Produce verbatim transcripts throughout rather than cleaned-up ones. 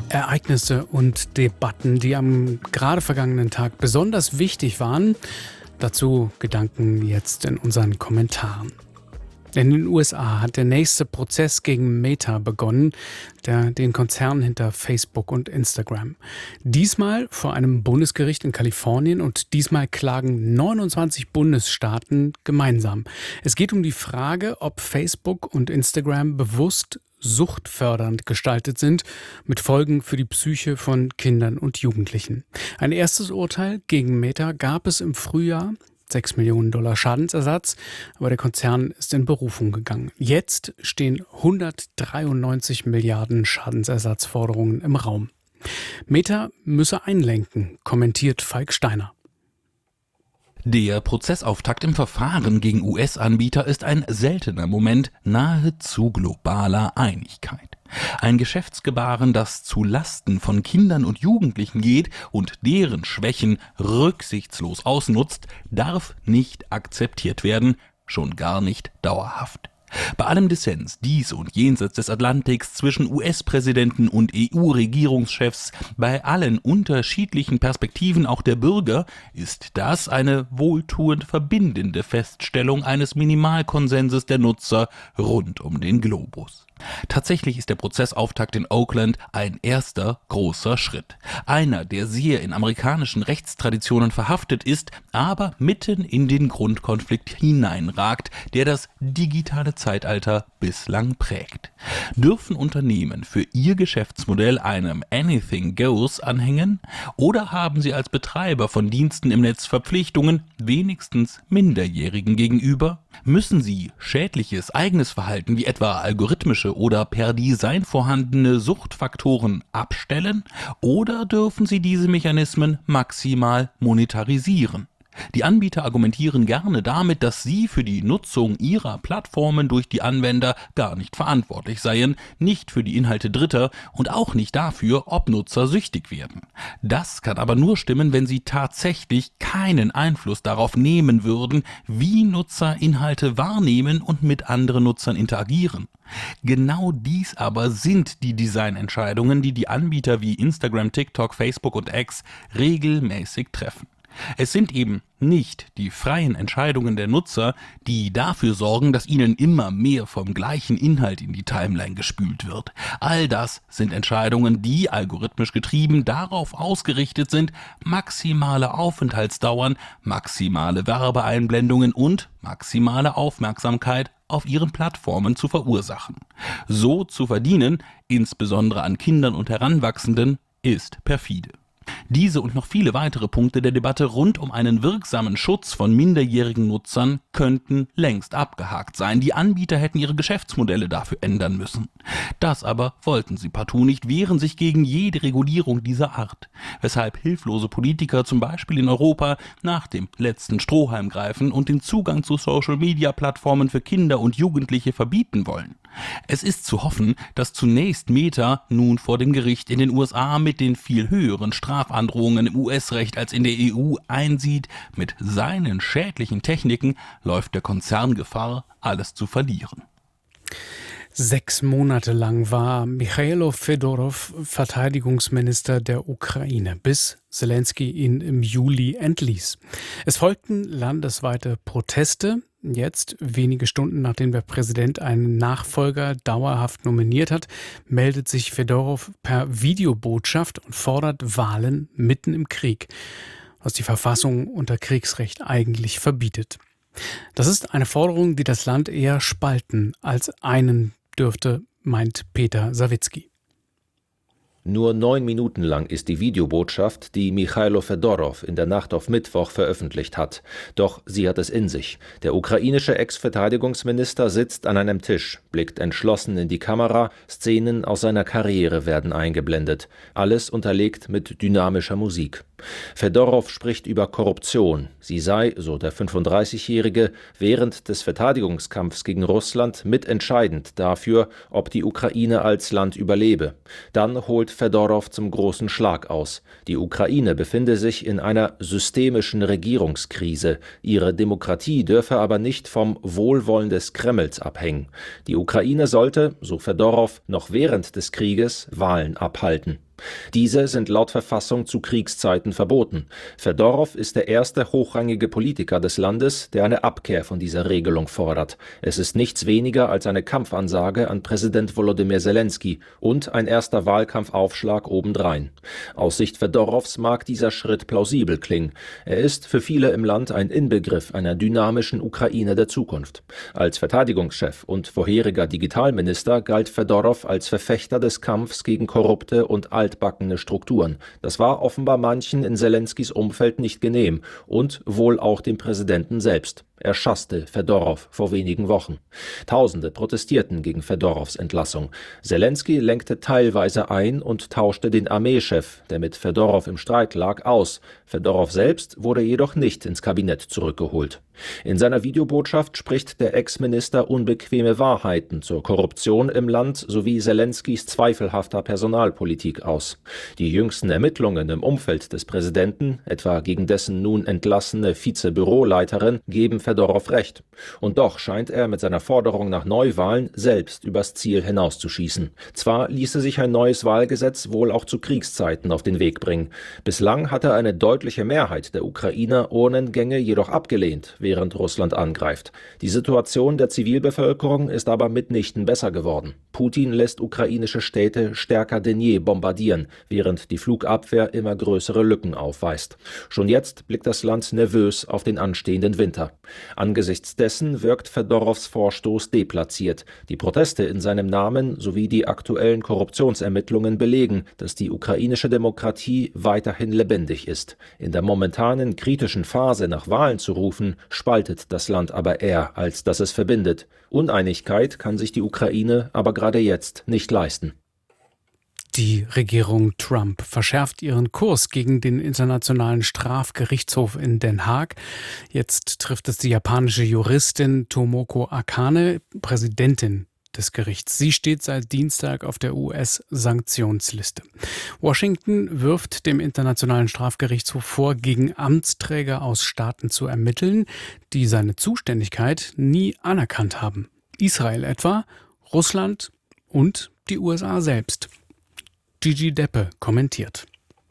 Ereignisse und Debatten, die am gerade vergangenen Tag besonders wichtig waren. Dazu Gedanken jetzt in unseren Kommentaren. In den U S A hat der nächste Prozess gegen Meta begonnen, der, den Konzern hinter Facebook und Instagram. Diesmal vor einem Bundesgericht in Kalifornien und diesmal klagen neunundzwanzig Bundesstaaten gemeinsam. Es geht um die Frage, ob Facebook und Instagram bewusst suchtfördernd gestaltet sind, mit Folgen für die Psyche von Kindern und Jugendlichen. Ein erstes Urteil gegen Meta gab es im Frühjahr. sechs Millionen Dollar Schadensersatz, aber der Konzern ist in Berufung gegangen. Jetzt stehen hundertdreiundneunzig Milliarden Schadensersatzforderungen im Raum. Meta müsse einlenken, kommentiert Falk Steiner. Der Prozessauftakt im Verfahren gegen U S-Anbieter ist ein seltener Moment nahezu globaler Einigkeit. Ein Geschäftsgebaren, das zu Lasten von Kindern und Jugendlichen geht und deren Schwächen rücksichtslos ausnutzt, darf nicht akzeptiert werden, schon gar nicht dauerhaft. Bei allem Dissens dies und jenseits des Atlantiks zwischen U S-Präsidenten und E U-Regierungschefs, bei allen unterschiedlichen Perspektiven auch der Bürger, ist das eine wohltuend verbindende Feststellung eines Minimalkonsenses der Nutzer rund um den Globus. Tatsächlich ist der Prozessauftakt in Oakland ein erster großer Schritt. Einer, der sehr in amerikanischen Rechtstraditionen verhaftet ist, aber mitten in den Grundkonflikt hineinragt, der das digitale Zeitalter bislang prägt. Dürfen Unternehmen für ihr Geschäftsmodell einem Anything Goes anhängen? Oder haben sie als Betreiber von Diensten im Netz Verpflichtungen, wenigstens Minderjährigen gegenüber? Müssen sie schädliches eigenes Verhalten wie etwa algorithmische oder per Design vorhandene Suchtfaktoren abstellen? Oder dürfen sie diese Mechanismen maximal monetarisieren? Die Anbieter argumentieren gerne damit, dass sie für die Nutzung ihrer Plattformen durch die Anwender gar nicht verantwortlich seien, nicht für die Inhalte Dritter und auch nicht dafür, ob Nutzer süchtig werden. Das kann aber nur stimmen, wenn sie tatsächlich keinen Einfluss darauf nehmen würden, wie Nutzer Inhalte wahrnehmen und mit anderen Nutzern interagieren. Genau dies aber sind die Designentscheidungen, die die Anbieter wie Instagram, TikTok, Facebook und X regelmäßig treffen. Es sind eben nicht die freien Entscheidungen der Nutzer, die dafür sorgen, dass ihnen immer mehr vom gleichen Inhalt in die Timeline gespült wird. All das sind Entscheidungen, die algorithmisch getrieben darauf ausgerichtet sind, maximale Aufenthaltsdauern, maximale Werbeeinblendungen und maximale Aufmerksamkeit auf ihren Plattformen zu verursachen. So zu verdienen, insbesondere an Kindern und Heranwachsenden, ist perfide. Diese und noch viele weitere Punkte der Debatte rund um einen wirksamen Schutz von minderjährigen Nutzern könnten längst abgehakt sein. Die Anbieter hätten ihre Geschäftsmodelle dafür ändern müssen. Das aber wollten sie partout nicht, wehren sich gegen jede Regulierung dieser Art. Weshalb hilflose Politiker zum Beispiel in Europa nach dem letzten Strohhalm greifen und den Zugang zu Social-Media-Plattformen für Kinder und Jugendliche verbieten wollen. Es ist zu hoffen, dass zunächst Meta nun vor dem Gericht in den U S A mit den viel höheren Strafandrohungen im U S-Recht als in der E U einsieht. Mit seinen schädlichen Techniken läuft der Konzern Gefahr, alles zu verlieren. Sechs Monate lang war Michailo Fedorov Verteidigungsminister der Ukraine, bis Selenskyj ihn im Juli entließ. Es folgten landesweite Proteste. Jetzt, wenige Stunden nachdem der Präsident einen Nachfolger dauerhaft nominiert hat, meldet sich Fedorov per Videobotschaft und fordert Wahlen mitten im Krieg, was die Verfassung unter Kriegsrecht eigentlich verbietet. Das ist eine Forderung, die das Land eher spalten als einen dürfte, meint Peter Sawicki. Nur neun Minuten lang ist die Videobotschaft, die Michailo Fedorov in der Nacht auf Mittwoch veröffentlicht hat. Doch sie hat es in sich. Der ukrainische Ex-Verteidigungsminister sitzt an einem Tisch, blickt entschlossen in die Kamera, Szenen aus seiner Karriere werden eingeblendet. Alles unterlegt mit dynamischer Musik. Fedorov spricht über Korruption. Sie sei, so der fünfunddreißigjährige, während des Verteidigungskampfs gegen Russland mitentscheidend dafür, ob die Ukraine als Land überlebe. Dann holt Fedorov zum großen Schlag aus. Die Ukraine befinde sich in einer systemischen Regierungskrise. Ihre Demokratie dürfe aber nicht vom Wohlwollen des Kremls abhängen. Die Ukraine sollte, so Fedorov, noch während des Krieges Wahlen abhalten. Diese sind laut Verfassung zu Kriegszeiten verboten. Fedorow ist der erste hochrangige Politiker des Landes, der eine Abkehr von dieser Regelung fordert. Es ist nichts weniger als eine Kampfansage an Präsident Volodymyr Zelensky und ein erster Wahlkampfaufschlag obendrein. Aus Sicht Fedorows mag dieser Schritt plausibel klingen. Er ist für viele im Land ein Inbegriff einer dynamischen Ukraine der Zukunft. Als Verteidigungschef und vorheriger Digitalminister galt Fedorow als Verfechter des Kampfs gegen korrupte und altbackene Strukturen. Das war offenbar manchen in Zelenskys Umfeld nicht genehm und wohl auch dem Präsidenten selbst. Er schasste Fedorow vor wenigen Wochen. Tausende protestierten gegen Fedorows Entlassung. Zelensky lenkte teilweise ein und tauschte den Armeechef, der mit Fedorow im Streit lag, aus. Fedorow selbst wurde jedoch nicht ins Kabinett zurückgeholt. In seiner Videobotschaft spricht der Ex-Minister unbequeme Wahrheiten zur Korruption im Land sowie Zelenskys zweifelhafter Personalpolitik aus. Die jüngsten Ermittlungen im Umfeld des Präsidenten, etwa gegen dessen nun entlassene Vizebüroleiterin, geben Fedorow recht. Und doch scheint er mit seiner Forderung nach Neuwahlen selbst übers Ziel hinauszuschießen. Zwar ließe sich ein neues Wahlgesetz wohl auch zu Kriegszeiten auf den Weg bringen. Bislang hatte eine deutliche Mehrheit der Ukrainer Urnengänge jedoch abgelehnt, während Russland angreift. Die Situation der Zivilbevölkerung ist aber mitnichten besser geworden. Putin lässt ukrainische Städte stärker denn je bombardieren, während die Flugabwehr immer größere Lücken aufweist. Schon jetzt blickt das Land nervös auf den anstehenden Winter. Angesichts dessen wirkt Fedorows Vorstoß deplatziert. Die Proteste in seinem Namen sowie die aktuellen Korruptionsermittlungen belegen, dass die ukrainische Demokratie weiterhin lebendig ist. In der momentanen kritischen Phase nach Wahlen zu rufen, spaltet das Land aber eher, als dass es verbindet. Uneinigkeit kann sich die Ukraine aber gerade jetzt nicht leisten. Die Regierung Trump verschärft ihren Kurs gegen den Internationalen Strafgerichtshof in Den Haag. Jetzt trifft es die japanische Juristin Tomoko Akane, Präsidentin des Gerichts. Sie steht seit Dienstag auf der U S-Sanktionsliste. Washington wirft dem Internationalen Strafgerichtshof vor, gegen Amtsträger aus Staaten zu ermitteln, die seine Zuständigkeit nie anerkannt haben. Israel etwa, Russland und die U S A selbst. Gigi Deppe kommentiert.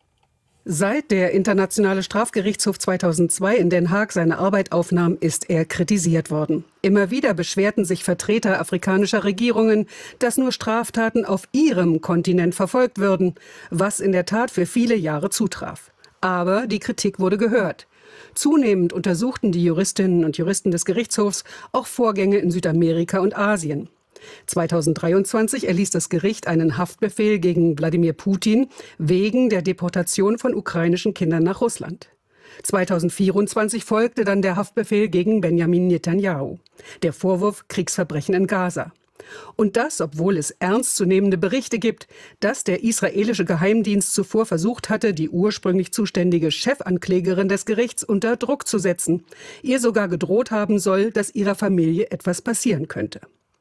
Seit der Internationale Strafgerichtshof zweitausendzwei in Den Haag seine Arbeit aufnahm, ist er kritisiert worden. Immer wieder beschwerten sich Vertreter afrikanischer Regierungen, dass nur Straftaten auf ihrem Kontinent verfolgt würden, was in der Tat für viele Jahre zutraf. Aber die Kritik wurde gehört. Zunehmend untersuchten die Juristinnen und Juristen des Gerichtshofs auch Vorgänge in Südamerika und Asien. zweitausenddreiundzwanzig erließ das Gericht einen Haftbefehl gegen Wladimir Putin wegen der Deportation von ukrainischen Kindern nach Russland. zweitausendvierundzwanzig folgte dann der Haftbefehl gegen Benjamin Netanyahu. Der Vorwurf Kriegsverbrechen in Gaza. Und das, obwohl es ernstzunehmende Berichte gibt, dass der israelische Geheimdienst zuvor versucht hatte, die ursprünglich zuständige Chefanklägerin des Gerichts unter Druck zu setzen. Ihr sogar gedroht haben soll, dass ihrer Familie etwas passieren könnte.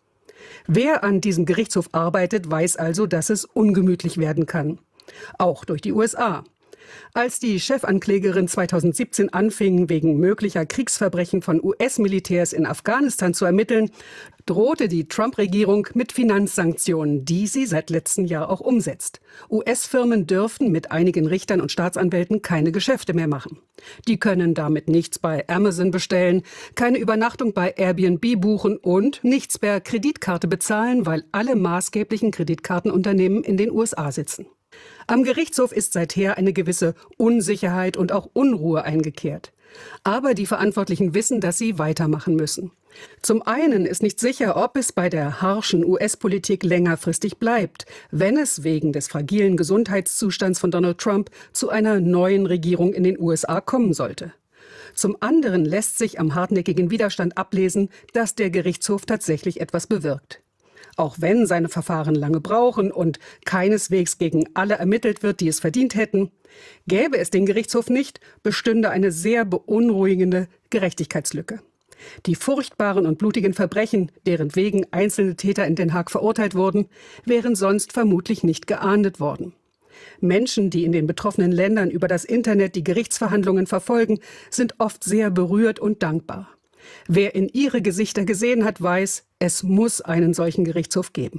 Wer an diesem Gerichtshof arbeitet, weiß also, dass es ungemütlich werden kann. Auch durch die U S A. Als die Chefanklägerin zweitausendsiebzehn anfing, wegen möglicher Kriegsverbrechen von U S-Militärs in Afghanistan zu ermitteln, drohte die Trump-Regierung mit Finanzsanktionen, die sie seit letztem Jahr auch umsetzt. U S-Firmen dürfen mit einigen Richtern und Staatsanwälten keine Geschäfte mehr machen. Die können damit nichts bei Amazon bestellen, keine Übernachtung bei Airbnb buchen und nichts per Kreditkarte bezahlen, weil alle maßgeblichen Kreditkartenunternehmen in den U S A sitzen. Am Gerichtshof ist seither eine gewisse Unsicherheit und auch Unruhe eingekehrt. Aber die Verantwortlichen wissen, dass sie weitermachen müssen. Zum einen ist nicht sicher, ob es bei der harschen U S-Politik längerfristig bleibt, wenn es wegen des fragilen Gesundheitszustands von Donald Trump zu einer neuen Regierung in den U S A kommen sollte. Zum anderen lässt sich am hartnäckigen Widerstand ablesen, dass der Gerichtshof tatsächlich etwas bewirkt. Auch wenn seine Verfahren lange brauchen und keineswegs gegen alle ermittelt wird, die es verdient hätten, gäbe es den Gerichtshof nicht, bestünde eine sehr beunruhigende Gerechtigkeitslücke. Die furchtbaren und blutigen Verbrechen, deren wegen einzelne Täter in Den Haag verurteilt wurden, wären sonst vermutlich nicht geahndet worden. Menschen, die in den betroffenen Ländern über das Internet die Gerichtsverhandlungen verfolgen, sind oft sehr berührt und dankbar. Wer in ihre Gesichter gesehen hat, weiß, es muss einen solchen Gerichtshof geben.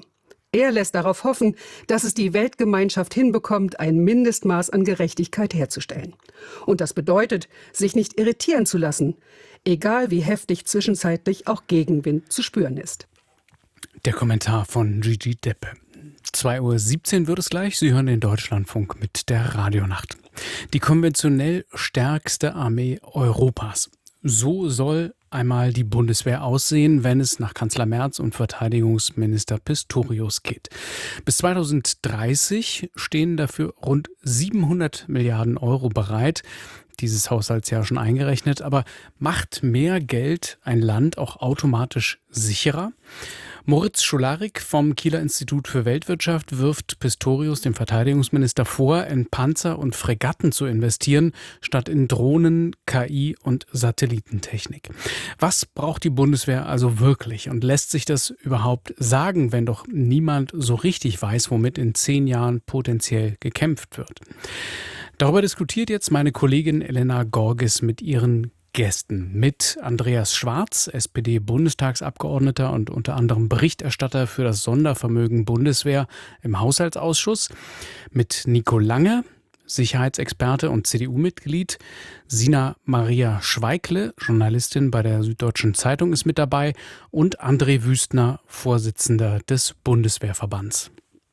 Er lässt darauf hoffen, dass es die Weltgemeinschaft hinbekommt, ein Mindestmaß an Gerechtigkeit herzustellen. Und das bedeutet, sich nicht irritieren zu lassen, egal wie heftig zwischenzeitlich auch Gegenwind zu spüren ist. Der Kommentar von Gigi Deppe. zwei Uhr siebzehn wird es gleich. Sie hören den Deutschlandfunk mit der Radionacht. Die konventionell stärkste Armee Europas. So soll einmal die Bundeswehr aussehen, wenn es nach Kanzler Merz und Verteidigungsminister Pistorius geht. Bis zweitausenddreißig stehen dafür rund siebenhundert Milliarden Euro bereit. Dieses Haushaltsjahr schon eingerechnet. Aber macht mehr Geld ein Land auch automatisch sicherer? Moritz Scholarik vom Kieler Institut für Weltwirtschaft wirft Pistorius, dem Verteidigungsminister, vor, in Panzer und Fregatten zu investieren, statt in Drohnen, K I und Satellitentechnik. Was braucht die Bundeswehr also wirklich? Und lässt sich das überhaupt sagen, wenn doch niemand so richtig weiß, womit in zehn Jahren potenziell gekämpft wird? Darüber diskutiert jetzt meine Kollegin Elena Gorges mit ihren Gästen. Mit Andreas Schwarz, S P D-Bundestagsabgeordneter und unter anderem Berichterstatter für das Sondervermögen Bundeswehr im Haushaltsausschuss. Mit Nico Lange, Sicherheitsexperte und C D U-Mitglied. Sina Maria Schweikle, Journalistin bei der Süddeutschen Zeitung, ist mit dabei. Und André Wüstner, Vorsitzender des Bundeswehrverbands.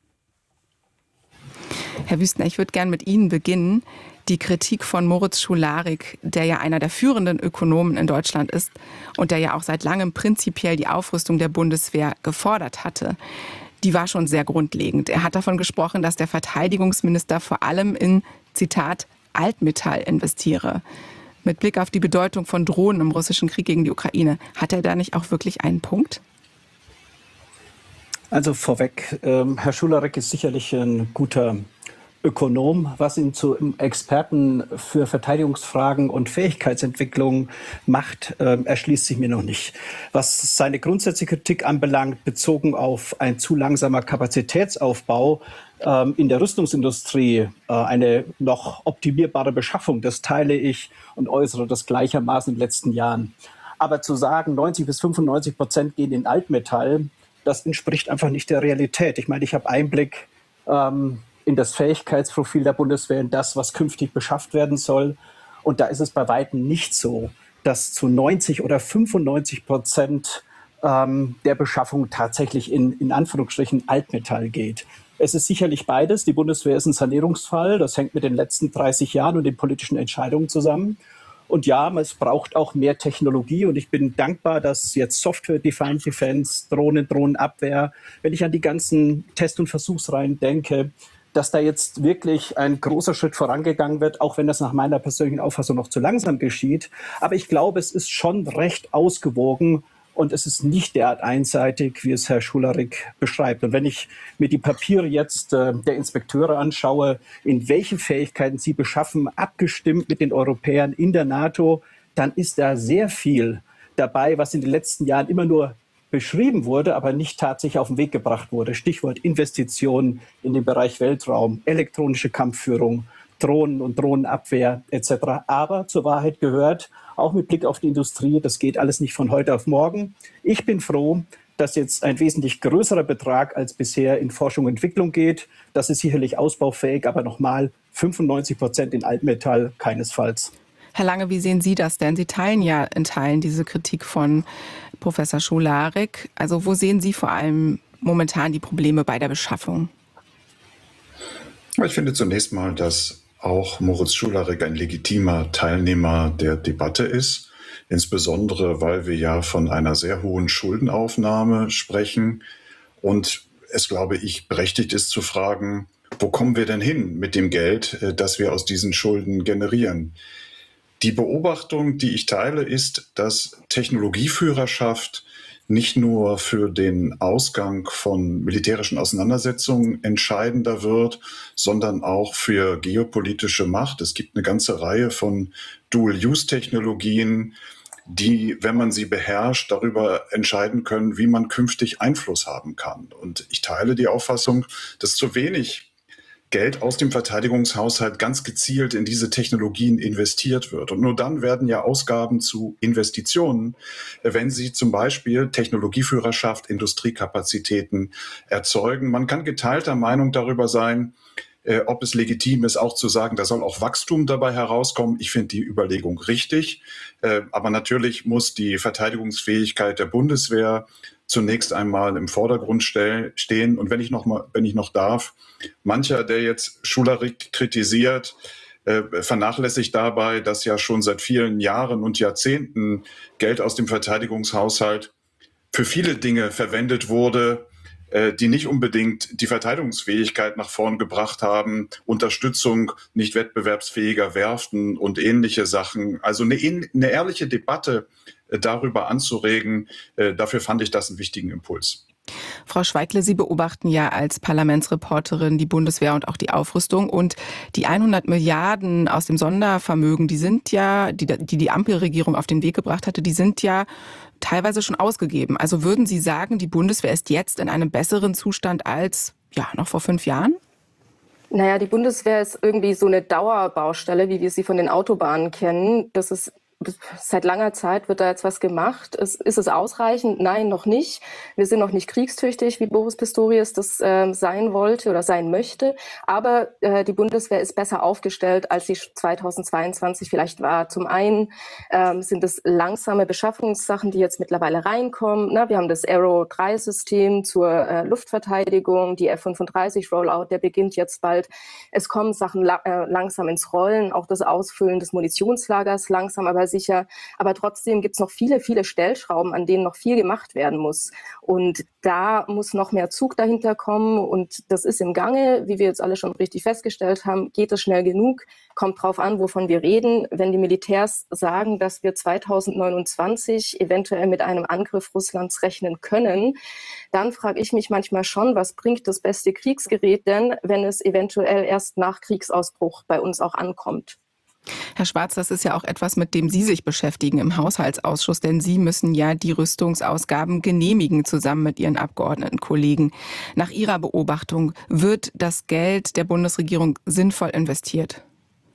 Herr Wüstner, ich würde gern mit Ihnen beginnen. Die Kritik von Moritz Scholarik, der ja einer der führenden Ökonomen in Deutschland ist und der ja auch seit langem prinzipiell die Aufrüstung der Bundeswehr gefordert hatte, die war schon sehr grundlegend. Er hat davon gesprochen, dass der Verteidigungsminister vor allem in, Zitat, Altmetall investiere. Mit Blick auf die Bedeutung von Drohnen im russischen Krieg gegen die Ukraine, hat er da nicht auch wirklich einen Punkt? Also vorweg, ähm, Herr Scholarik ist sicherlich ein guter Ökonom. Was ihn zu Experten für Verteidigungsfragen und Fähigkeitsentwicklung macht, äh, erschließt sich mir noch nicht. Was seine grundsätzliche Kritik anbelangt, bezogen auf ein zu langsamer Kapazitätsaufbau äh, in der Rüstungsindustrie, äh, eine noch optimierbare Beschaffung, das teile ich und äußere das gleichermaßen in den letzten Jahren. Aber zu sagen, neunzig bis fünfundneunzig Prozent gehen in Altmetall, das entspricht einfach nicht der Realität. Ich meine, ich habe Einblick ähm, in das Fähigkeitsprofil der Bundeswehr, in das, was künftig beschafft werden soll. Und da ist es bei weitem nicht so, dass zu neunzig oder fünfundneunzig Prozent ähm, der Beschaffung tatsächlich in, in Anführungsstrichen Altmetall geht. Es ist sicherlich beides. Die Bundeswehr ist ein Sanierungsfall. Das hängt mit den letzten dreißig Jahren und den politischen Entscheidungen zusammen. Und ja, es braucht auch mehr Technologie. Und ich bin dankbar, dass jetzt Software-Defined Defense, Drohnen, Drohnenabwehr, wenn ich an die ganzen Test- und Versuchsreihen denke, dass da jetzt wirklich ein großer Schritt vorangegangen wird, auch wenn das nach meiner persönlichen Auffassung noch zu langsam geschieht. Aber ich glaube, es ist schon recht ausgewogen und es ist nicht derart einseitig, wie es Herr Scholarik beschreibt. Und wenn ich mir die Papiere jetzt äh, der Inspekteure anschaue, in welchen Fähigkeiten sie beschaffen, abgestimmt mit den Europäern in der NATO, dann ist da sehr viel dabei, was in den letzten Jahren immer nur beschrieben wurde, aber nicht tatsächlich auf den Weg gebracht wurde. Stichwort Investitionen in den Bereich Weltraum, elektronische Kampfführung, Drohnen und Drohnenabwehr et cetera. Aber zur Wahrheit gehört, auch mit Blick auf die Industrie, das geht alles nicht von heute auf morgen. Ich bin froh, dass jetzt ein wesentlich größerer Betrag als bisher in Forschung und Entwicklung geht. Das ist sicherlich ausbaufähig, aber nochmal fünfundneunzig Prozent in Altmetall keinesfalls. Herr Lange, wie sehen Sie das denn? Sie teilen ja in Teilen diese Kritik von Professor Scholarik. Also wo sehen Sie vor allem momentan die Probleme bei der Beschaffung? Ich finde zunächst mal, dass auch Moritz Scholarik ein legitimer Teilnehmer der Debatte ist. Insbesondere, weil wir ja von einer sehr hohen Schuldenaufnahme sprechen. Und es, glaube ich, berechtigt ist zu fragen, wo kommen wir denn hin mit dem Geld, das wir aus diesen Schulden generieren? Die Beobachtung, die ich teile, ist, dass Technologieführerschaft nicht nur für den Ausgang von militärischen Auseinandersetzungen entscheidender wird, sondern auch für geopolitische Macht. Es gibt eine ganze Reihe von Dual-Use-Technologien, die, wenn man sie beherrscht, darüber entscheiden können, wie man künftig Einfluss haben kann. Und ich teile die Auffassung, dass zu wenig Geld aus dem Verteidigungshaushalt ganz gezielt in diese Technologien investiert wird. Und nur dann werden ja Ausgaben zu Investitionen, wenn sie zum Beispiel Technologieführerschaft, Industriekapazitäten erzeugen. Man kann geteilter Meinung darüber sein, äh, ob es legitim ist, auch zu sagen, da soll auch Wachstum dabei herauskommen. Ich finde die Überlegung richtig. Äh, aber natürlich muss die Verteidigungsfähigkeit der Bundeswehr zunächst einmal im Vordergrund stell, stehen. Und wenn ich noch mal, wenn ich noch darf, mancher, der jetzt Schularik kritisiert, äh, vernachlässigt dabei, dass ja schon seit vielen Jahren und Jahrzehnten Geld aus dem Verteidigungshaushalt für viele Dinge verwendet wurde, äh, die nicht unbedingt die Verteidigungsfähigkeit nach vorn gebracht haben, Unterstützung nicht wettbewerbsfähiger Werften und ähnliche Sachen. Also eine, eine ehrliche Debatte darüber anzuregen, äh, dafür fand ich das einen wichtigen Impuls. Frau Schweigle, Sie beobachten ja als Parlamentsreporterin die Bundeswehr und auch die Aufrüstung. Und die hundert Milliarden aus dem Sondervermögen, die sind ja, die die, die Ampelregierung auf den Weg gebracht hatte, die sind ja teilweise schon ausgegeben. Also würden Sie sagen, die Bundeswehr ist jetzt in einem besseren Zustand als ja noch vor fünf Jahren? Naja, die Bundeswehr ist irgendwie so eine Dauerbaustelle, wie wir sie von den Autobahnen kennen. Das ist Seit langer Zeit wird da jetzt was gemacht. Ist, ist es ausreichend? Nein, noch nicht. Wir sind noch nicht kriegstüchtig, wie Boris Pistorius das äh, sein wollte oder sein möchte. Aber äh, die Bundeswehr ist besser aufgestellt, als sie zweitausendzweiundzwanzig vielleicht war. Zum einen ähm, sind es langsame Beschaffungssachen, die jetzt mittlerweile reinkommen. Na, wir haben das Arrow drei System zur äh, Luftverteidigung, die F fünfunddreißig Rollout, der beginnt jetzt bald. Es kommen Sachen la- äh, langsam ins Rollen, auch das Ausfüllen des Munitionslagers langsam, aber sicher. Aber trotzdem gibt es noch viele, viele Stellschrauben, an denen noch viel gemacht werden muss. Und da muss noch mehr Zug dahinter kommen. Und das ist im Gange, wie wir jetzt alle schon richtig festgestellt haben. Geht es schnell genug? Kommt drauf an, wovon wir reden. Wenn die Militärs sagen, dass wir zweitausendneunundzwanzig eventuell mit einem Angriff Russlands rechnen können, dann frage ich mich manchmal schon, was bringt das beste Kriegsgerät denn, wenn es eventuell erst nach Kriegsausbruch bei uns auch ankommt? Herr Schwarz, das ist ja auch etwas, mit dem Sie sich beschäftigen im Haushaltsausschuss, denn Sie müssen ja die Rüstungsausgaben genehmigen, zusammen mit Ihren Abgeordnetenkollegen. Nach Ihrer Beobachtung, wird das Geld der Bundesregierung sinnvoll investiert?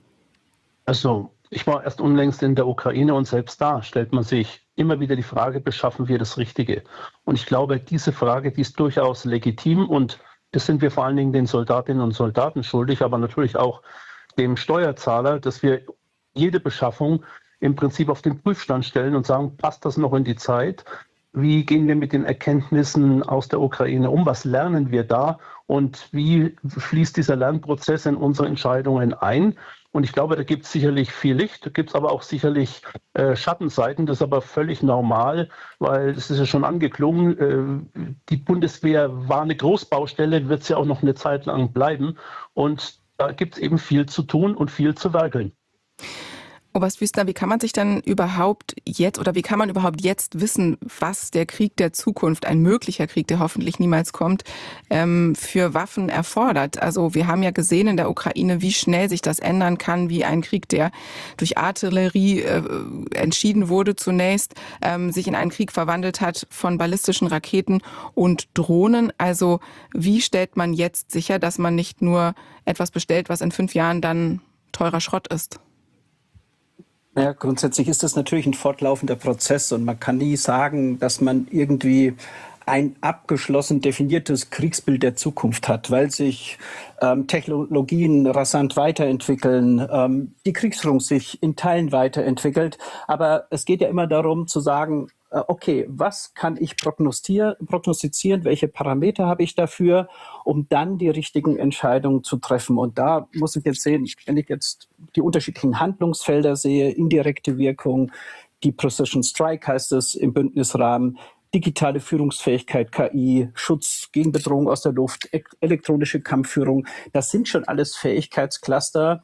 Also, ich war erst unlängst in der Ukraine und selbst da stellt man sich immer wieder die Frage, beschaffen wir das Richtige? Und ich glaube, diese Frage, die ist durchaus legitim und das sind wir vor allen Dingen den Soldatinnen und Soldaten schuldig, aber natürlich auch dem Steuerzahler, dass wir jede Beschaffung im Prinzip auf den Prüfstand stellen und sagen, passt das noch in die Zeit? Wie gehen wir mit den Erkenntnissen aus der Ukraine um? Was lernen wir da? Und wie fließt dieser Lernprozess in unsere Entscheidungen ein? Und ich glaube, da gibt es sicherlich viel Licht, da gibt es aber auch sicherlich äh, Schattenseiten. Das ist aber völlig normal, weil es ist ja schon angeklungen, äh, die Bundeswehr war eine Großbaustelle, wird es ja auch noch eine Zeit lang bleiben. Und da gibt es eben viel zu tun und viel zu werkeln. Oberst Wüstner, wie kann man sich dann überhaupt jetzt oder wie kann man überhaupt jetzt wissen, was der Krieg der Zukunft, ein möglicher Krieg, der hoffentlich niemals kommt, ähm, für Waffen erfordert? Also wir haben ja gesehen in der Ukraine, wie schnell sich das ändern kann, wie ein Krieg, der durch Artillerie äh, entschieden wurde zunächst, ähm, sich in einen Krieg verwandelt hat von ballistischen Raketen und Drohnen. Also wie stellt man jetzt sicher, dass man nicht nur etwas bestellt, was in fünf Jahren dann teurer Schrott ist? Ja, grundsätzlich ist das natürlich ein fortlaufender Prozess und man kann nie sagen, dass man irgendwie ein abgeschlossen definiertes Kriegsbild der Zukunft hat, weil sich ähm, Technologien rasant weiterentwickeln, ähm, die Kriegsführung sich in Teilen weiterentwickelt. Aber es geht ja immer darum zu sagen, äh, okay, was kann ich prognostizieren, welche Parameter habe ich dafür, um dann die richtigen Entscheidungen zu treffen. Und da muss ich jetzt sehen, wenn ich jetzt die unterschiedlichen Handlungsfelder sehe, indirekte Wirkung, die Precision Strike heißt es im Bündnisrahmen, digitale Führungsfähigkeit, K I, Schutz gegen Bedrohung aus der Luft, elektronische Kampfführung, das sind schon alles Fähigkeitscluster,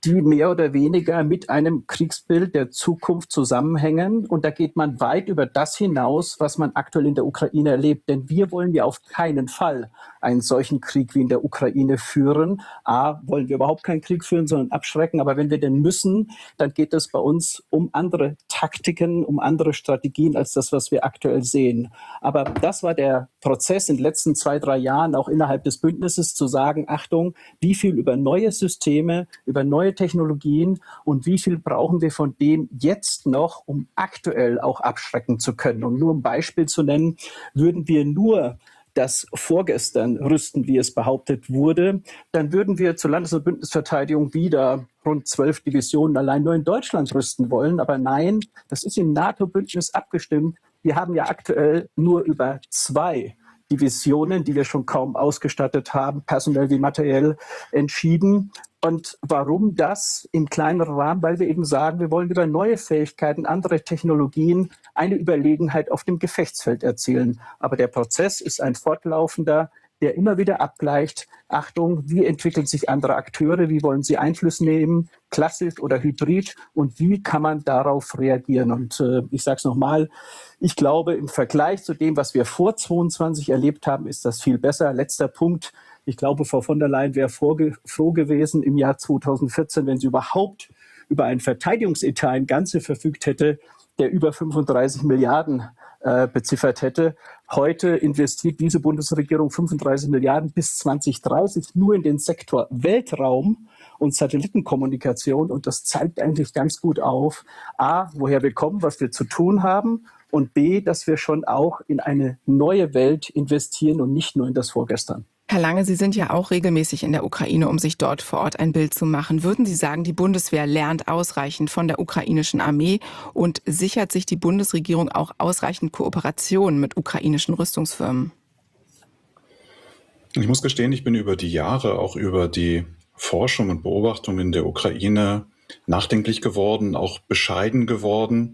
die mehr oder weniger mit einem Kriegsbild der Zukunft zusammenhängen. Und da geht man weit über das hinaus, was man aktuell in der Ukraine erlebt. Denn wir wollen ja auf keinen Fall einen solchen Krieg wie in der Ukraine führen. A, wollen wir überhaupt keinen Krieg führen, sondern abschrecken. Aber wenn wir denn müssen, dann geht es bei uns um andere Taktiken, um andere Strategien als das, was wir aktuell sehen. Aber das war der Prozess in den letzten zwei, drei Jahren, auch innerhalb des Bündnisses, zu sagen, Achtung, wie viel über neue Systeme, über neue Technologien und wie viel brauchen wir von dem jetzt noch, um aktuell auch abschrecken zu können. Und nur um ein Beispiel zu nennen, würden wir nur das vorgestern rüsten, wie es behauptet wurde, dann würden wir zur Landes- und Bündnisverteidigung wieder rund zwölf Divisionen allein nur in Deutschland rüsten wollen. Aber nein, das ist im NATO-Bündnis abgestimmt. Wir haben ja aktuell nur über zwei Divisionen, die wir schon kaum ausgestattet haben, personell wie materiell, entschieden. Und warum das im kleineren Rahmen? Weil wir eben sagen, wir wollen über neue Fähigkeiten, andere Technologien eine Überlegenheit auf dem Gefechtsfeld erzielen. Aber der Prozess ist ein fortlaufender, der immer wieder abgleicht. Achtung, wie entwickeln sich andere Akteure? Wie wollen sie Einfluss nehmen? Klassisch oder hybrid? Und wie kann man darauf reagieren? Und äh, ich sage es nochmal, ich glaube, im Vergleich zu dem, was wir vor zweiundzwanzig erlebt haben, ist das viel besser. Letzter Punkt. Ich glaube, Frau von der Leyen wäre froh gewesen im Jahr zweitausendvierzehn, wenn sie überhaupt über einen Verteidigungsetat in Ganze verfügt hätte, der über fünfunddreißig Milliarden äh, beziffert hätte. Heute investiert diese Bundesregierung fünfunddreißig Milliarden bis zwanzig dreißig nur in den Sektor Weltraum und Satellitenkommunikation. Und das zeigt eigentlich ganz gut auf, A, woher wir kommen, was wir zu tun haben, und B, dass wir schon auch in eine neue Welt investieren und nicht nur in das Vorgestern. Herr Lange, Sie sind ja auch regelmäßig in der Ukraine, um sich dort vor Ort ein Bild zu machen. Würden Sie sagen, die Bundeswehr lernt ausreichend von der ukrainischen Armee und sichert sich die Bundesregierung auch ausreichend Kooperation mit ukrainischen Rüstungsfirmen? Ich muss gestehen, ich bin über die Jahre auch über die Forschung und Beobachtung in der Ukraine nachdenklich geworden, auch bescheiden geworden.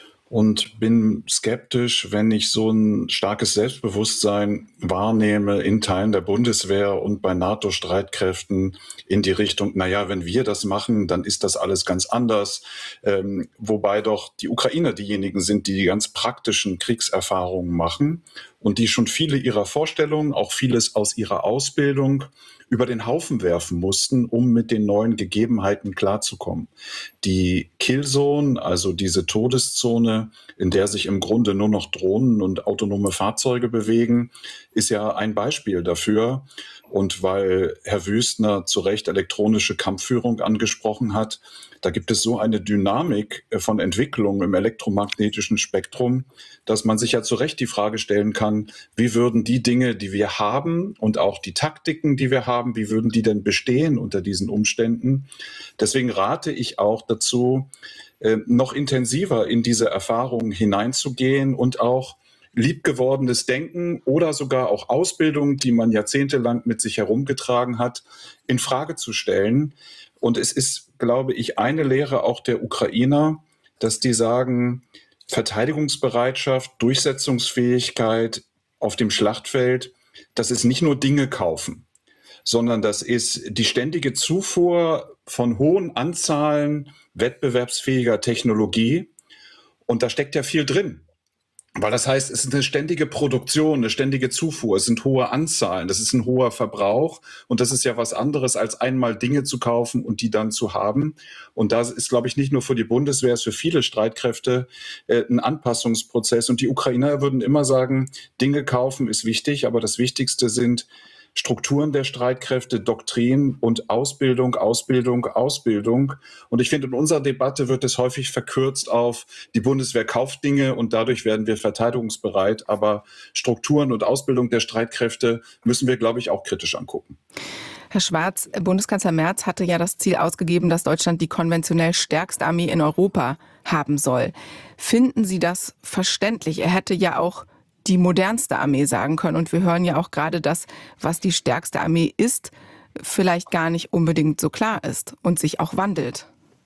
Und bin skeptisch, wenn ich so ein starkes Selbstbewusstsein wahrnehme in Teilen der Bundeswehr und bei NATO-Streitkräften in die Richtung, naja, wenn wir das machen, dann ist das alles ganz anders. Ähm, wobei doch die Ukrainer diejenigen sind, die die ganz praktischen Kriegserfahrungen machen und die schon viele ihrer Vorstellungen, auch vieles aus ihrer Ausbildung über den Haufen werfen mussten, um mit den neuen Gegebenheiten klarzukommen. Die Killzone, also diese Todeszone, in der sich im Grunde nur noch Drohnen und autonome Fahrzeuge bewegen, ist ja ein Beispiel dafür. Und weil Herr Wüstner zu Recht elektronische Kampfführung angesprochen hat, da gibt es so eine Dynamik von Entwicklung im elektromagnetischen Spektrum, dass man sich ja zu Recht die Frage stellen kann, wie würden die Dinge, die wir haben und auch die Taktiken, die wir haben, wie würden die denn bestehen unter diesen Umständen? Deswegen rate ich auch dazu, noch intensiver in diese Erfahrungen hineinzugehen und auch liebgewordenes Denken oder sogar auch Ausbildung, die man jahrzehntelang mit sich herumgetragen hat, in Frage zu stellen. Und es ist, glaube ich, eine Lehre auch der Ukrainer, dass die sagen, Verteidigungsbereitschaft, Durchsetzungsfähigkeit auf dem Schlachtfeld, das ist nicht nur Dinge kaufen, sondern das ist die ständige Zufuhr von hohen Anzahlen wettbewerbsfähiger Technologie. Und da steckt ja viel drin. Weil das heißt, es ist eine ständige Produktion, eine ständige Zufuhr, es sind hohe Anzahlen, das ist ein hoher Verbrauch und das ist ja was anderes, als einmal Dinge zu kaufen und die dann zu haben. Und das ist, glaube ich, nicht nur für die Bundeswehr, es ist für viele Streitkräfte äh, ein Anpassungsprozess. Und die Ukrainer würden immer sagen, Dinge kaufen ist wichtig, aber das Wichtigste sind Strukturen der Streitkräfte, Doktrin und Ausbildung, Ausbildung, Ausbildung. Und ich finde, in unserer Debatte wird es häufig verkürzt auf, die Bundeswehr kauft Dinge und dadurch werden wir verteidigungsbereit. Aber Strukturen und Ausbildung der Streitkräfte müssen wir, glaube ich, auch kritisch angucken. Herr Schwarz, Bundeskanzler Merz hatte ja das Ziel ausgegeben, dass Deutschland die konventionell stärkste Armee in Europa haben soll. Finden Sie das verständlich? Er hätte ja auch die modernste Armee sagen können. Und wir hören ja auch gerade, dass, was die stärkste Armee ist, vielleicht gar nicht unbedingt so klar ist und sich auch wandelt.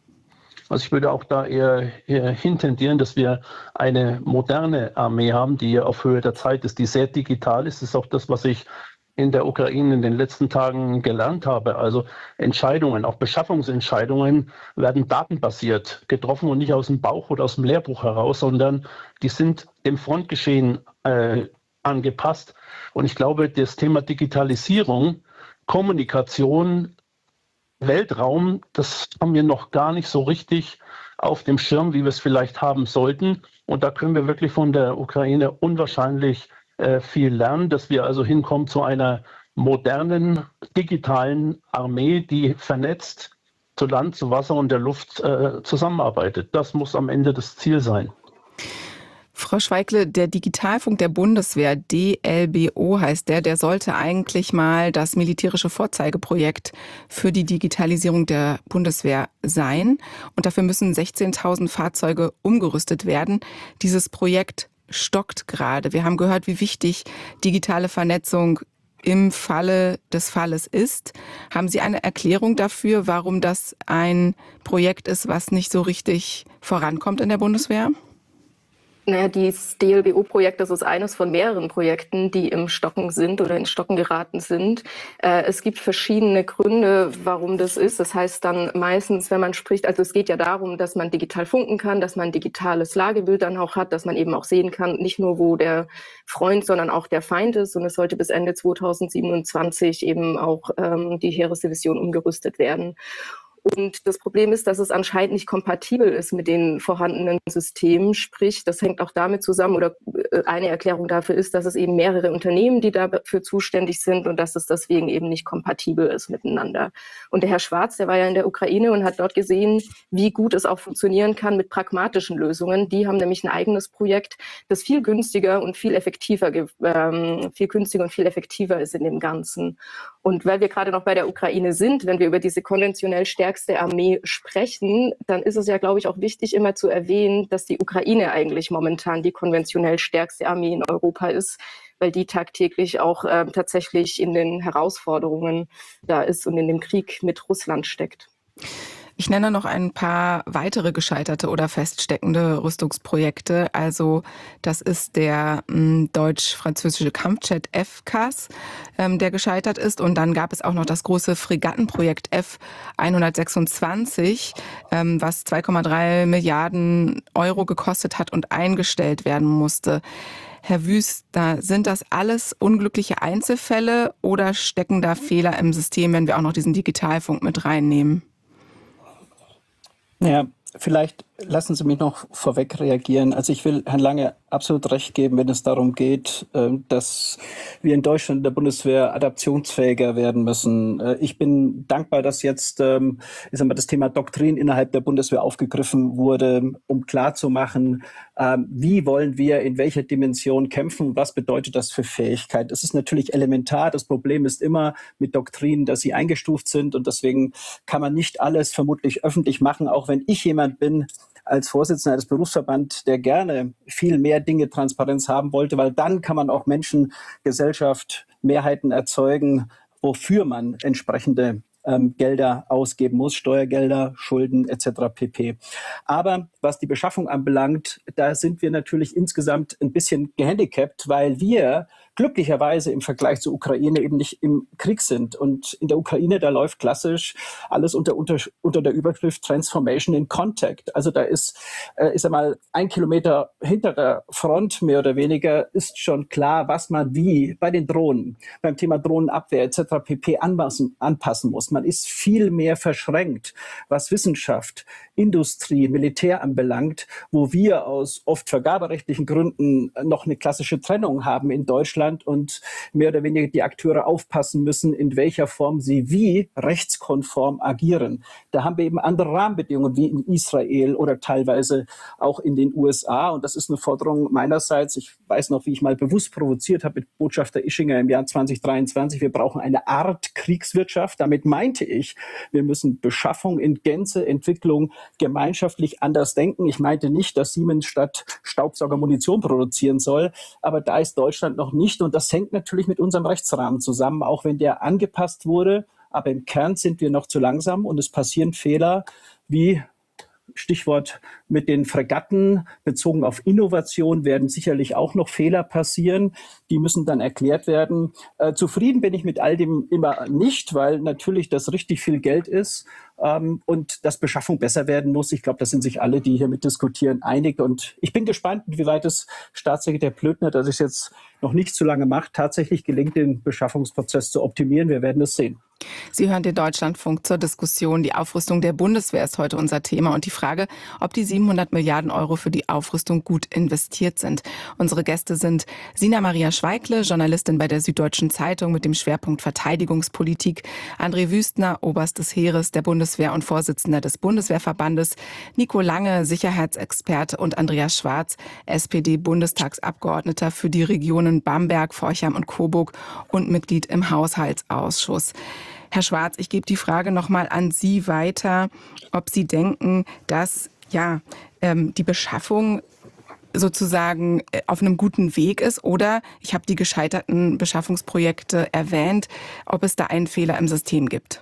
Also ich würde auch da eher, eher hintendieren, dass wir eine moderne Armee haben, die auf Höhe der Zeit ist, die sehr digital ist. Das ist auch das, was ich in der Ukraine in den letzten Tagen gelernt habe. Also Entscheidungen, auch Beschaffungsentscheidungen werden datenbasiert getroffen und nicht aus dem Bauch oder aus dem Lehrbuch heraus, sondern die sind dem Frontgeschehen äh, angepasst. Und ich glaube, das Thema Digitalisierung, Kommunikation, Weltraum, das haben wir noch gar nicht so richtig auf dem Schirm, wie wir es vielleicht haben sollten. Und da können wir wirklich von der Ukraine unwahrscheinlich äh, viel lernen, dass wir also hinkommen zu einer modernen, digitalen Armee, die vernetzt zu Land, zu Wasser und der Luft äh, zusammenarbeitet. Das muss am Ende das Ziel sein. Frau Schweikle, der Digitalfunk der Bundeswehr, D L B O heißt der, der sollte eigentlich mal das militärische Vorzeigeprojekt für die Digitalisierung der Bundeswehr sein. Und dafür müssen sechzehntausend Fahrzeuge umgerüstet werden. Dieses Projekt stockt gerade. Wir haben gehört, wie wichtig digitale Vernetzung im Falle des Falles ist. Haben Sie eine Erklärung dafür, warum das ein Projekt ist, was nicht so richtig vorankommt in der Bundeswehr? Naja, dieses D L B O-Projekt, das ist eines von mehreren Projekten, die im Stocken sind oder in Stocken geraten sind. Äh, es gibt verschiedene Gründe, warum das ist. Das heißt dann meistens, wenn man spricht, also es geht ja darum, dass man digital funken kann, dass man ein digitales Lagebild dann auch hat, dass man eben auch sehen kann, nicht nur wo der Freund, sondern auch der Feind ist. Und es sollte bis Ende zweitausendsiebenundzwanzig eben auch ähm, die Heeresdivision umgerüstet werden. Und das Problem ist, dass es anscheinend nicht kompatibel ist mit den vorhandenen Systemen. Sprich, das hängt auch damit zusammen, oder eine Erklärung dafür ist, dass es eben mehrere Unternehmen, die dafür zuständig sind und dass es deswegen eben nicht kompatibel ist miteinander. Und der Herr Schwarz, der war ja in der Ukraine und hat dort gesehen, wie gut es auch funktionieren kann mit pragmatischen Lösungen. Die haben nämlich ein eigenes Projekt, das viel günstiger und viel effektiver, ähm, viel günstiger und viel effektiver ist in dem Ganzen. Und weil wir gerade noch bei der Ukraine sind, wenn wir über diese konventionell stärkste Armee sprechen, dann ist es ja, glaube ich, auch wichtig, immer zu erwähnen, dass die Ukraine eigentlich momentan die konventionell stärkste Armee in Europa ist, weil die tagtäglich auch äh, tatsächlich in den Herausforderungen da ist und in dem Krieg mit Russland steckt. Ich nenne noch ein paar weitere gescheiterte oder feststeckende Rüstungsprojekte. Also das ist der m, deutsch-französische Kampfjet F C A S, ähm, der gescheitert ist. Und dann gab es auch noch das große Fregattenprojekt F hundertsechsundzwanzig, ähm, was zwei Komma drei Milliarden Euro gekostet hat und eingestellt werden musste. Herr Wüst, sind das alles unglückliche Einzelfälle oder stecken da Fehler im System, wenn wir auch noch diesen Digitalfunk mit reinnehmen? Ja, vielleicht lassen Sie mich noch vorweg reagieren. Also ich will Herrn Lange absolut recht geben, wenn es darum geht, dass wir in Deutschland in der Bundeswehr adaptionsfähiger werden müssen. Ich bin dankbar, dass jetzt ich sag mal, das Thema Doktrin innerhalb der Bundeswehr aufgegriffen wurde, um klarzumachen, wie wollen wir in welcher Dimension kämpfen, was bedeutet das für Fähigkeit. Das ist natürlich elementar. Das Problem ist immer mit Doktrinen, dass sie eingestuft sind und deswegen kann man nicht alles vermutlich öffentlich machen, auch wenn ich jemand bin, als Vorsitzender des Berufsverbands, der gerne viel mehr Dinge Transparenz haben wollte, weil dann kann man auch Menschen, Gesellschaft, Mehrheiten erzeugen, wofür man entsprechende ähm, Gelder ausgeben muss, Steuergelder, Schulden et cetera pp. Aber was die Beschaffung anbelangt, da sind wir natürlich insgesamt ein bisschen gehandicapt, weil wir glücklicherweise im Vergleich zur Ukraine eben nicht im Krieg sind. Und in der Ukraine, da läuft klassisch alles unter, unter, unter der Überschrift Transformation in Contact. Also da ist, äh, ist einmal ein Kilometer hinter der Front, mehr oder weniger, ist schon klar, was man wie bei den Drohnen, beim Thema Drohnenabwehr et cetera pp. Anpassen, anpassen muss. Man ist viel mehr verschränkt, was Wissenschaft, Industrie, Militär anbelangt, wo wir aus oft vergaberechtlichen Gründen noch eine klassische Trennung haben in Deutschland und mehr oder weniger die Akteure aufpassen müssen, in welcher Form sie wie rechtskonform agieren. Da haben wir eben andere Rahmenbedingungen wie in Israel oder teilweise auch in den U S A. Und das ist eine Forderung meinerseits. Ich weiß noch, wie ich mal bewusst provoziert habe mit Botschafter Ischinger im Jahr zweitausenddreiundzwanzig. Wir brauchen eine Art Kriegswirtschaft. Damit meinte ich, wir müssen Beschaffung in Gänze, Entwicklung gemeinschaftlich anders denken. Ich meinte nicht, dass Siemens statt Staubsauger Munition produzieren soll. Aber da ist Deutschland noch nicht. Und das hängt natürlich mit unserem Rechtsrahmen zusammen, auch wenn der angepasst wurde. Aber im Kern sind wir noch zu langsam und es passieren Fehler wie Stichwort Mit den Fregatten bezogen auf Innovation werden sicherlich auch noch Fehler passieren. Die müssen dann erklärt werden. Äh, zufrieden bin ich mit all dem immer nicht, weil natürlich das richtig viel Geld ist ähm, und dass Beschaffung besser werden muss. Ich glaube, da sind sich alle, die hier mitdiskutieren, einig. Und ich bin gespannt, inwieweit es Staatssekretär Plötner, dass es jetzt noch nicht zu lange macht, tatsächlich gelingt, den Beschaffungsprozess zu optimieren. Wir werden es sehen. Sie hören den Deutschlandfunk zur Diskussion. Die Aufrüstung der Bundeswehr ist heute unser Thema und die Frage, ob die siebenhundert Milliarden Euro für die Aufrüstung gut investiert sind. Unsere Gäste sind Sina Maria Schweigle, Journalistin bei der Süddeutschen Zeitung mit dem Schwerpunkt Verteidigungspolitik, André Wüstner, Oberst des Heeres der Bundeswehr und Vorsitzender des Bundeswehrverbandes, Nico Lange, Sicherheitsexperte und Andreas Schwarz, S P D-Bundestagsabgeordneter für die Regionen Bamberg, Forchheim und Coburg und Mitglied im Haushaltsausschuss. Herr Schwarz, ich gebe die Frage nochmal an Sie weiter, ob Sie denken, dass ja, ähm, die Beschaffung sozusagen auf einem guten Weg ist oder, ich habe die gescheiterten Beschaffungsprojekte erwähnt, ob es da einen Fehler im System gibt.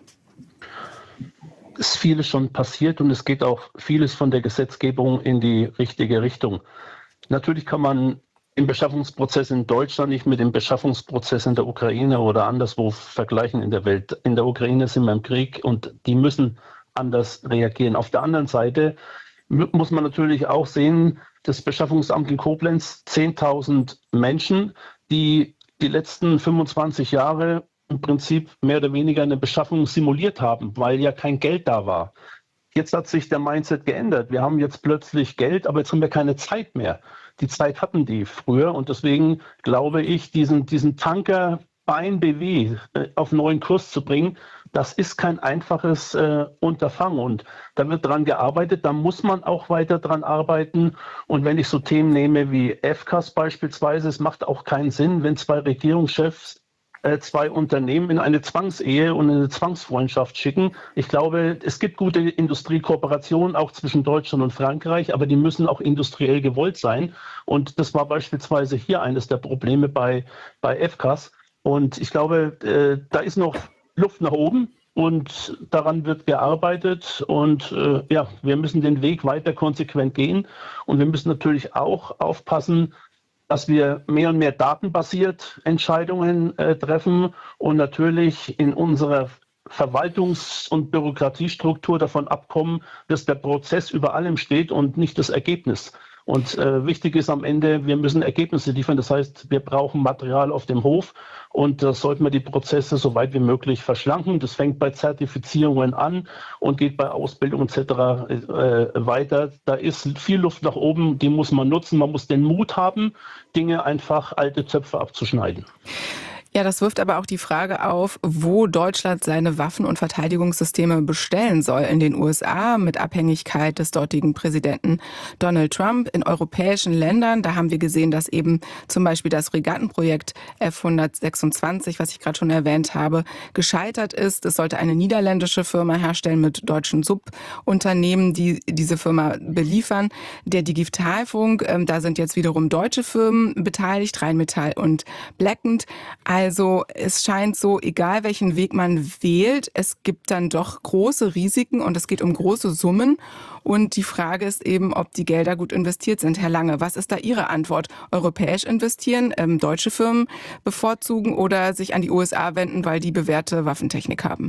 Es ist vieles schon passiert und es geht auch vieles von der Gesetzgebung in die richtige Richtung. Natürlich kann man den Beschaffungsprozess in Deutschland nicht mit dem Beschaffungsprozess in der Ukraine oder anderswo vergleichen in der Welt. In der Ukraine sind wir im Krieg und die müssen anders reagieren. Auf der anderen Seite muss man natürlich auch sehen, das Beschaffungsamt in Koblenz, zehntausend Menschen, die die letzten fünfundzwanzig Jahre im Prinzip mehr oder weniger eine Beschaffung simuliert haben, weil ja kein Geld da war. Jetzt hat sich der Mindset geändert. Wir haben jetzt plötzlich Geld, aber jetzt haben wir keine Zeit mehr. Die Zeit hatten die früher und deswegen glaube ich, diesen, diesen Tanker B N B W äh, auf neuen Kurs zu bringen, das ist kein einfaches äh, Unterfangen und da wird dran gearbeitet, da muss man auch weiter dran arbeiten und wenn ich so Themen nehme wie F C A S beispielsweise, es macht auch keinen Sinn, wenn zwei Regierungschefs zwei Unternehmen in eine Zwangsehe und eine Zwangsfreundschaft schicken. Ich glaube, es gibt gute Industriekooperationen auch zwischen Deutschland und Frankreich, aber die müssen auch industriell gewollt sein. Und das war beispielsweise hier eines der Probleme bei, bei F C A S. Und ich glaube, äh, da ist noch Luft nach oben und daran wird gearbeitet. Und äh, ja, wir müssen den Weg weiter konsequent gehen. Und wir müssen natürlich auch aufpassen, dass wir mehr und mehr datenbasiert Entscheidungen äh, treffen und natürlich in unserer Verwaltungs- und Bürokratiestruktur davon abkommen, dass der Prozess über allem steht und nicht das Ergebnis. Und äh, wichtig ist am Ende, wir müssen Ergebnisse liefern. Das heißt, wir brauchen Material auf dem Hof und da sollten wir die Prozesse so weit wie möglich verschlanken. Das fängt bei Zertifizierungen an und geht bei Ausbildung et cetera äh, weiter. Da ist viel Luft nach oben, die muss man nutzen. Man muss den Mut haben, Dinge einfach alte Zöpfe abzuschneiden. Ja, das wirft aber auch die Frage auf, wo Deutschland seine Waffen- und Verteidigungssysteme bestellen soll. In den U S A mit Abhängigkeit des dortigen Präsidenten Donald Trump. In europäischen Ländern, da haben wir gesehen, dass eben zum Beispiel das Fregattenprojekt F hundertsechsundzwanzig, was ich gerade schon erwähnt habe, gescheitert ist. Es sollte eine niederländische Firma herstellen mit deutschen Subunternehmen, die diese Firma beliefern. Der Digitalfunk, ähm, da sind jetzt wiederum deutsche Firmen beteiligt, Rheinmetall und Blackend. Also es scheint so, egal welchen Weg man wählt, es gibt dann doch große Risiken und es geht um große Summen. Und die Frage ist eben, ob die Gelder gut investiert sind. Herr Lange, was ist da Ihre Antwort? Europäisch investieren, ähm, deutsche Firmen bevorzugen oder sich an die U S A wenden, weil die bewährte Waffentechnik haben?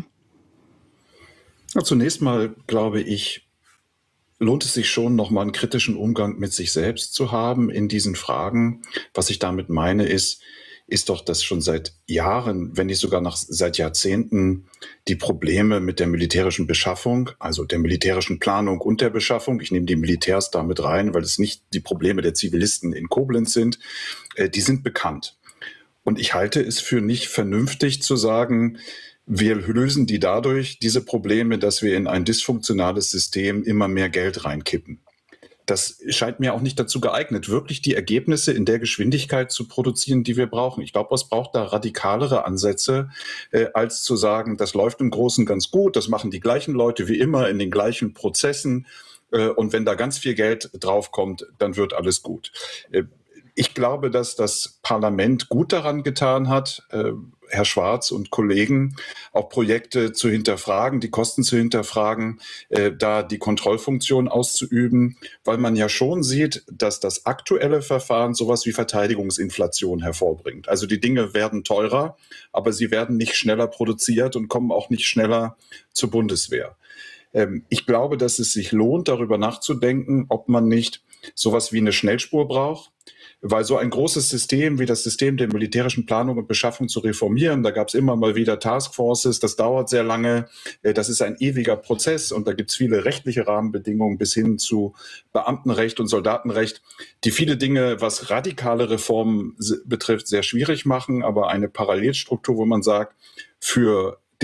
Ja, zunächst mal glaube ich, lohnt es sich schon, nochmal einen kritischen Umgang mit sich selbst zu haben in diesen Fragen. Was ich damit meine ist, ist doch, dass schon seit Jahren, wenn nicht sogar nach seit Jahrzehnten, die Probleme mit der militärischen Beschaffung, also der militärischen Planung und der Beschaffung, ich nehme die Militärs da mit rein, weil es nicht die Probleme der Zivilisten in Koblenz sind, äh, die sind bekannt. Und ich halte es für nicht vernünftig zu sagen, wir lösen die dadurch, diese Probleme, dass wir in ein dysfunktionales System immer mehr Geld reinkippen. Das scheint mir auch nicht dazu geeignet, wirklich die Ergebnisse in der Geschwindigkeit zu produzieren, die wir brauchen. Ich glaube, es braucht da radikalere Ansätze, äh, als zu sagen, das läuft im Großen ganz gut, das machen die gleichen Leute wie immer in den gleichen Prozessen äh, und wenn da ganz viel Geld draufkommt, dann wird alles gut. Äh, Ich glaube, dass das Parlament gut daran getan hat, Herr Schwarz und Kollegen, auch Projekte zu hinterfragen, die Kosten zu hinterfragen, äh, da die Kontrollfunktion auszuüben, weil man ja schon sieht, dass das aktuelle Verfahren sowas wie Verteidigungsinflation hervorbringt. Also die Dinge werden teurer, aber sie werden nicht schneller produziert und kommen auch nicht schneller zur Bundeswehr. Ähm, ich glaube, dass es sich lohnt, darüber nachzudenken, ob man nicht sowas wie eine Schnellspur braucht. Weil so ein großes System wie das System der militärischen Planung und Beschaffung zu reformieren, da gab es immer mal wieder Taskforces, das dauert sehr lange, das ist ein ewiger Prozess und da gibt es viele rechtliche Rahmenbedingungen bis hin zu Beamtenrecht und Soldatenrecht, die viele Dinge, was radikale Reformen betrifft, sehr schwierig machen, aber eine Parallelstruktur, wo man sagt, für